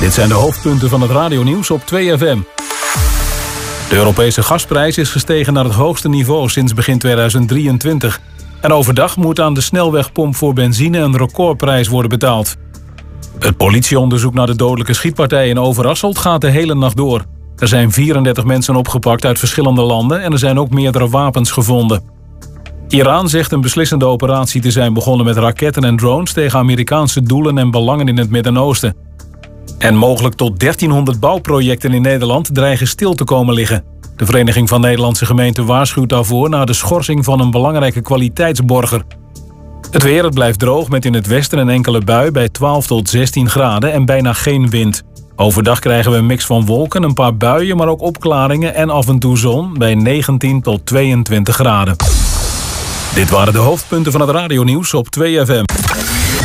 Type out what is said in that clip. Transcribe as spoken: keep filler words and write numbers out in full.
Dit zijn de hoofdpunten van het radionieuws op twee F M. De Europese gasprijs is gestegen naar het hoogste niveau sinds begin tweeduizend drieëntwintig. En overdag moet aan de snelwegpomp voor benzine een recordprijs worden betaald. Het politieonderzoek naar de dodelijke schietpartij in Overasselt gaat de hele nacht door. Er zijn vierendertig mensen opgepakt uit verschillende landen en er zijn ook meerdere wapens gevonden. Iran zegt een beslissende operatie te zijn begonnen met raketten en drones tegen Amerikaanse doelen en belangen in het Midden-Oosten. En mogelijk tot dertienhonderd bouwprojecten in Nederland dreigen stil te komen liggen. De Vereniging van Nederlandse Gemeenten waarschuwt daarvoor na de schorsing van een belangrijke kwaliteitsborger. Het weer, het blijft droog met in het westen een enkele bui bij twaalf tot zestien graden en bijna geen wind. Overdag krijgen we een mix van wolken, een paar buien, maar ook opklaringen en af en toe zon bij negentien tot tweeëntwintig graden. Dit waren de hoofdpunten van het radionieuws op twee F M.